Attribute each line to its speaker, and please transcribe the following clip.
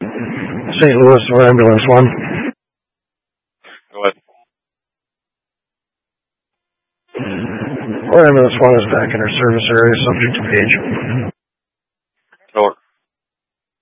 Speaker 1: St. Louis or ambulance 1.
Speaker 2: Go ahead.
Speaker 1: Or ambulance 1 is back in our service area, subject to page.
Speaker 2: Over.